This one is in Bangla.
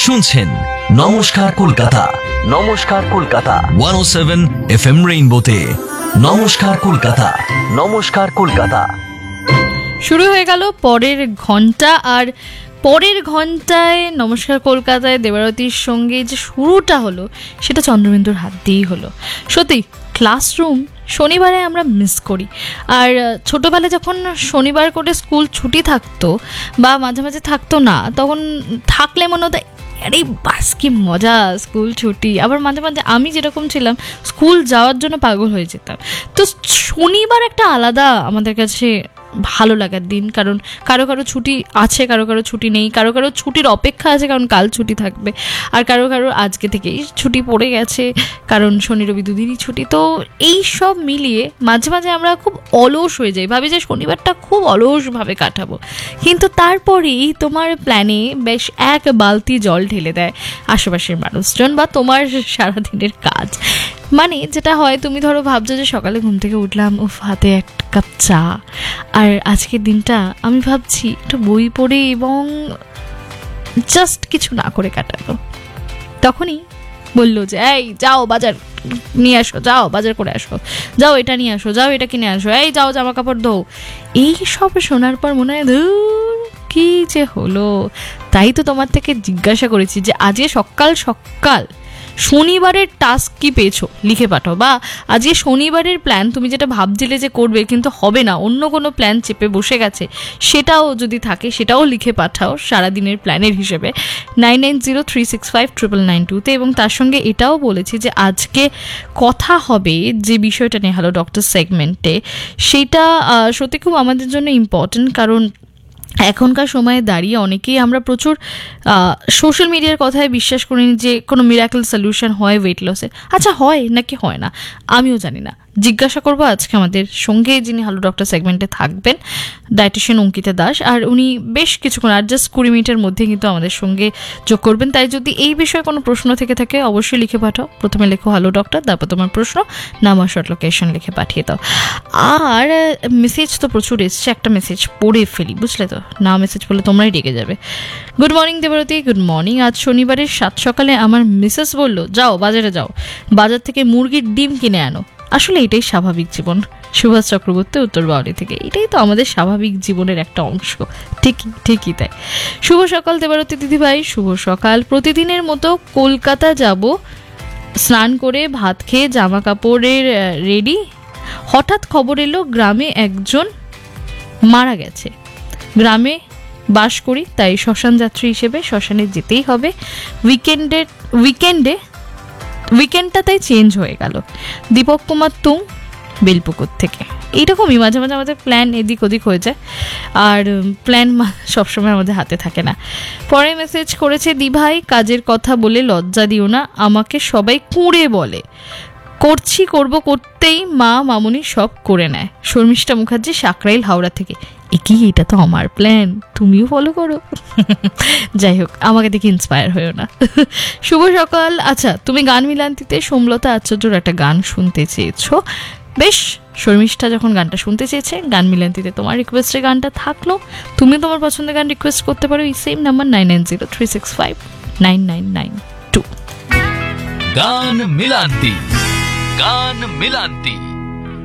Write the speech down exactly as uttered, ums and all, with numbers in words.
শুনছেন নমস্কার কলকাতা, নমস্কার কলকাতা একশো সাত এফএম রেইনবোতে। নমস্কার কলকাতা, নমস্কার কলকাতা। শুরু হয়ে গেল পরের ঘন্টা, আর পরের ঘন্টায় নমস্কার কলকাতায় দেবারতীর সঙ্গে যে শুরুটা হলো সেটা চন্দ্রবিন্দুর হাত দিয়েই হলো। সত্যি ক্লাসরুম শনিবারে আমরা মিস করি। আর ছোটোবেলায় যখন শনিবার করে স্কুল ছুটি থাকতো বা মাঝে মাঝে থাকতো না, তখন থাকলে মনে হতো আরে বাস কি মজা স্কুল ছুটি। আবার মাঝে মাঝে আমি যেরকম ছিলাম স্কুল যাওয়ার জন্য পাগল হয়ে যেতাম। তো শনিবার একটা আলাদা আমাদের কাছে ভালো লাগার দিন, কারণ কারো কারো ছুটি আছে, কারো কারো ছুটি নেই, কারো কারো ছুটির অপেক্ষা আছে কারণ কাল ছুটি থাকবে, আর কারো কারো আজকে থেকেই ছুটি পড়ে গেছে কারণ শনি রবি দুদিনই ছুটি। তো এই সব মিলিয়ে মাঝে মাঝে আমরা খুব অলস হয়ে যাই, ভাবি যে শনিবারটা খুব অলসভাবে কাটাবো, কিন্তু তারপরেই তোমার প্ল্যানে বেশ এক বালতি জল ঢেলে দেয় আশেপাশের মানুষজন বা তোমার সারাদিনের কাজ। মানে যেটা হয়, তুমি ধরো ভাবছো যে সকালে ঘুম থেকে উঠলাম, উফ হাতে এক কাপ চা, আর আজকের দিনটা আমি ভাবছি একটা বই পড়ে এবং জাস্ট কিছু না করে কাটাবো। তখনই বললো যে এই যাও বাজার নিয়ে আসো, যাও বাজার করে আসো, যাও এটা নিয়ে আসো, যাও এটা কিনে আসো, এই যাও জামা কাপড় ধো। এই সব শোনার পর মনে হয় ধুর কি যে হলো। তাই তো তোমার থেকে জিজ্ঞাসা করেছি যে আজকে সকাল সকাল শনিবারের টাস্ক কি পেয়েছো লিখে পাঠাও, বা আজকে শনিবারের প্ল্যান তুমি যেটা ভাবছিলে যে করবে কিন্তু হবে না, অন্য কোনো প্ল্যান চেপে বসে গেছে, সেটাও যদি থাকে সেটাও লিখে পাঠাও সারাদিনের প্ল্যানের হিসেবে nine nine zero three six five triple nine টুতে। এবং তার সঙ্গে এটাও বলেছি যে আজকে কথা হবে যে বিষয়টা নিয়ে হলো ডক্টর সেগমেন্টে, সেটা সত্যি খুব আমাদের জন্য ইম্পর্টেন্ট। কারণ এখনকার সময়ে দাঁড়িয়ে অনেকেই আমরা প্রচুর সোশ্যাল মিডিয়ার কথায় বিশ্বাস করি যে কোনো মিরাকেল সলিউশন হয় ওয়েট লসের। আচ্ছা হয় নাকি হয় না আমিও জানি না, জিজ্ঞাসা করবো আজকে আমাদের সঙ্গে যিনি হ্যালো ডক্টর সেগমেন্টে থাকবেন, ডায়েটিশিয়ান অঙ্কিতা দাস, আর উনি বেশ কিছুক্ষণ আর জাস্ট কুড়ি মিনিটের মধ্যে কিন্তু আমাদের সঙ্গে যোগ করবেন। তাই যদি এই বিষয়ে কোনো প্রশ্ন থেকে থাকে অবশ্যই লিখে পাঠাও, প্রথমে লেখো হ্যালো ডক্টর, তারপর তোমার প্রশ্ন, নাম আর শর্ট লোকেশন লিখে পাঠিয়ে দাও। আর মেসেজ তো প্রচুর এসছে, একটা মেসেজ পড়ে ফেলি বুঝলে তো, না মেসেজ পড়লে তোমরাই রেগে যাবে। Good morning Debarati, good morning. আজ শনিবারের সাত সকালে আমার মিসেস বলল যাও বাজারে যাও, বাজার থেকে মুরগির ডিম কিনে আনো। আসলে এটাই স্বাভাবিক জীবন। সুভাষ চক্রবর্তী, উত্তর বাউলি থেকে। এটাই তো আমাদের স্বাভাবিক জীবনের একটা অংশ। ঠিকই ঠিকই তাই। শুভ সকাল দেবরতী দিদিভাই, শুভ সকাল। প্রতিদিনের মতো কলকাতা যাব, স্নান করে ভাত খেয়ে জামা কাপড়ের রেডি, হঠাৎ খবর এলো গ্রামে একজন মারা গেছে। গ্রামে বাস করি তাই শ্মশান যাত্রী হিসেবে শ্মশানে যেতেই হবে। উইকেন্ডের উইকেন্ডে উইকেন্ডটা তাই চেঞ্জ হয়ে গেল। দীপক কুমার তুং, বেলপুকুর থেকে। এইরকমই মাঝে মাঝে আমাদের প্ল্যান এদিক ওদিক হয়ে যায়, আর প্ল্যান সবসময় আমাদের হাতে থাকে না। পরে মেসেজ করেছে দিভাই কাজের কথা বলে লজ্জা দিও না, আমাকে সবাই কুঁড়ে বলে, করছি করব করতেই মা মামুনি সব করে নেয়। শর্মিষ্ঠা মুখার্জি, সাকরাইল, হাওড়া থেকে। একই, এটা তো আমার প্ল্যান, তুমিও ফলো করো। যাই হোক, আমাকে দেখে ইন্সপায়ার হয়েও না। শুভ সকাল। আচ্ছা, তুমি গান মিলান্তিতে সোমলতা আচার্যর একটা গান শুনতে চেয়েছো, বেশ। শর্মিষ্ঠা যখন গানটা শুনতে চেয়েছে, গান মিলান্তিতে তোমার রিকোয়েস্টের গানটা থাকলো। তুমি তোমার পছন্দের গান রিকোয়েস্ট করতে পারো এই same number nine nine zero three six five nine nine nine two. গান মিলান্তি, গান মিলান্তি।